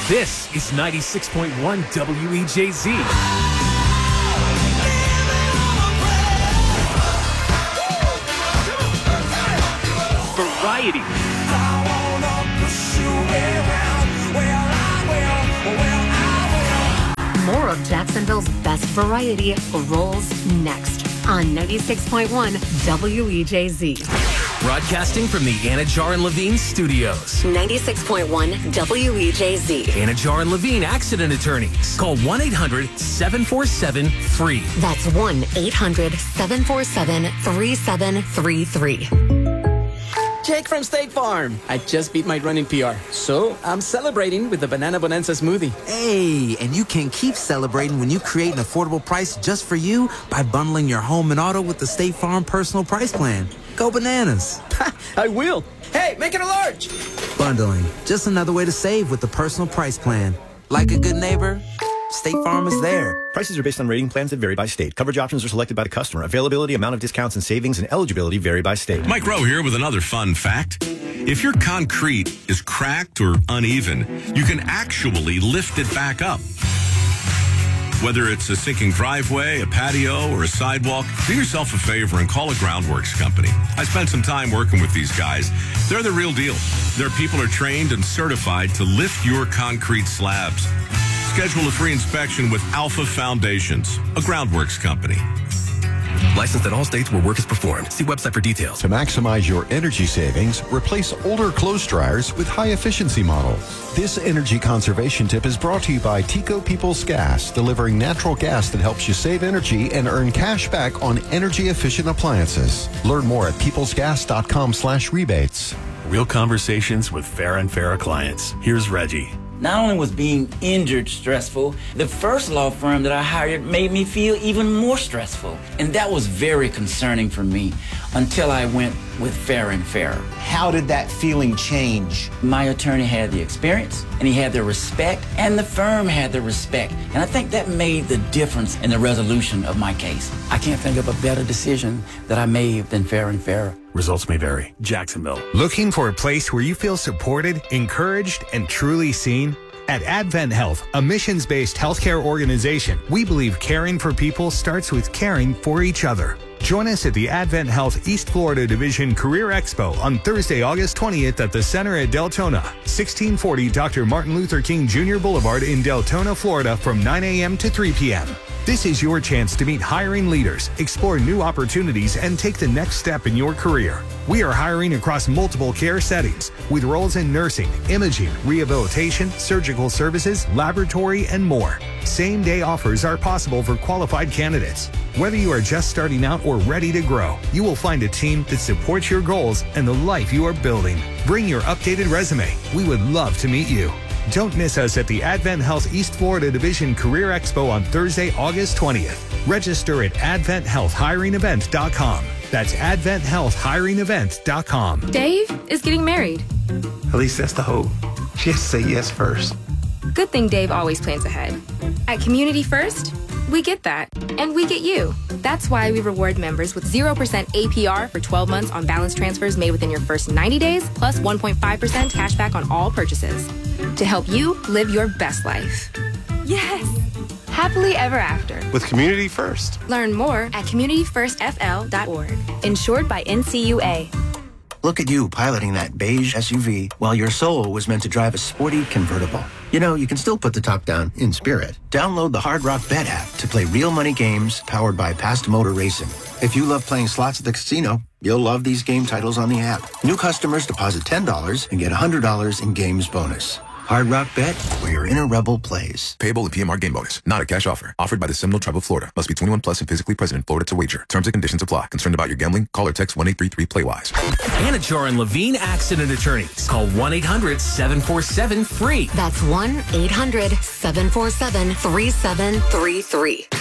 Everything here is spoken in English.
This is 96.1 WEJZ. Variety. More of Jacksonville's best variety rolls next on 96.1 WEJZ. Broadcasting from the Anajar and Levine studios. 96.1 WEJZ. Anajar and Levine Accident Attorneys. Call 1-800-747-FREE. That's 1-800-747-3733. Jake from State Farm. I just beat my running PR, so I'm celebrating with the Banana Bonanza smoothie. Hey, and you can keep celebrating when you create an affordable price just for you by bundling your home and auto with the State Farm Personal Price Plan. Go bananas. I will. Hey, make it a large. Bundling, just another way to save with the Personal Price Plan. Like a good neighbor, State Farm is there. Prices are based on rating plans that vary by state. Coverage options are selected by the customer. Availability, amount of discounts and savings, and eligibility vary by state. Mike Rowe here with another fun fact. If your concrete is cracked or uneven, you can actually lift it back up. Whether it's a sinking driveway, a patio, or a sidewalk, do yourself a favor and call a Groundworks company. I spent some time working with these guys. They're the real deal. Their people are trained and certified to lift your concrete slabs. Schedule a free inspection with Alpha Foundations, a Groundworks company. Licensed in all states where work is performed. See website for details. To maximize your energy savings, replace older clothes dryers with high-efficiency models. This energy conservation tip is brought to you by Tico Peoples Gas, delivering natural gas that helps you save energy and earn cash back on energy-efficient appliances. Learn more at peoplesgas.com/rebates. Real conversations with Farah and Farah clients. Here's Reggie. Not only was being injured stressful, the first law firm that I hired made me feel even more stressful. And that was very concerning for me until I went with Farah and Farah. How did that feeling change? My attorney had the experience, and he had the respect, and the firm had the respect. And I think that made the difference in the resolution of my case. I can't think of a better decision that I made than Farah and Farah. Results may vary. Jacksonville. Looking for a place where you feel supported, encouraged, and truly seen? At Advent Health, a missions-based healthcare organization, we believe caring for people starts with caring for each other. Join us at the Advent Health East Florida Division Career Expo on Thursday, August 20th at the Center at Deltona, 1640 Dr. Martin Luther King Jr. Boulevard in Deltona, Florida from 9 a.m. to 3 p.m. This is your chance to meet hiring leaders, explore new opportunities, and take the next step in your career. We are hiring across multiple care settings with roles in nursing, imaging, rehabilitation, surgical services, laboratory, and more. Same-day offers are possible for qualified candidates. Whether you are just starting out or ready to grow, you will find a team that supports your goals and the life you are building. Bring your updated resume. We would love to meet you. Don't miss us at the Advent Health East Florida Division Career Expo on Thursday, August 20th. Register at AdventHealthHiringEvent.com. That's AdventHealthHiringEvent.com. Dave is getting married. At least that's the hope. She has to say yes first. Good thing Dave always plans ahead. At Community First, we get that. And we get you. That's why we reward members with 0% APR for 12 months on balance transfers made within your first 90 days, plus 1.5% cash back on all purchases. To help you live your best life. Yes! Happily ever after. With Community First. Learn more at communityfirstfl.org. Insured by NCUA. Look at you piloting that beige SUV while your soul was meant to drive a sporty convertible. You know, you can still put the top down in spirit. Download the Hard Rock Bet app to play real money games powered by Past Motor Racing. If you love playing slots at the casino, you'll love these game titles on the app. New customers deposit $10 and get $100 in games bonus. Hard Rock Bet, where your inner rebel plays. Payable in PMR game bonus. Not a cash offer. Offered by the Seminole Tribe of Florida. Must be 21 plus and physically present in Florida to wager. Terms and conditions apply. Concerned about your gambling? Call or text 1-833-PLAY-WISE. Anajar and Levine Accident Attorneys. Call 1-800-747-FREE. That's 1-800-747-3733.